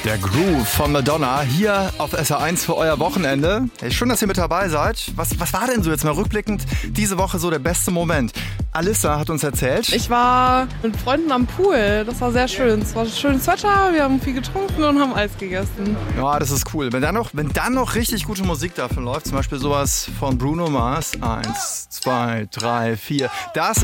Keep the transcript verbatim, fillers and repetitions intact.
Der Groove von Madonna hier auf S R eins für euer Wochenende. Hey, schön, dass ihr mit dabei seid. Was, was war denn so jetzt mal rückblickend diese Woche so der beste Moment? Alissa hat uns erzählt. Ich war mit Freunden am Pool. Das war sehr schön. Es war schönes Wetter, wir haben viel getrunken und haben Eis gegessen. Ja, das ist cool. Wenn dann noch, wenn dann noch richtig gute Musik davon läuft, zum Beispiel sowas von Bruno Mars. Eins, zwei, drei, vier. Das